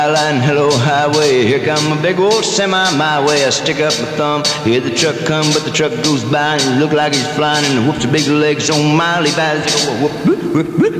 Line, hello highway, here come a big old semi my way. I stick up my thumb, hear the truck come, but the truck goes by and it look like he's flying and whoops the big legs on my Levi's. Whoop, whoop, whoop, whoop.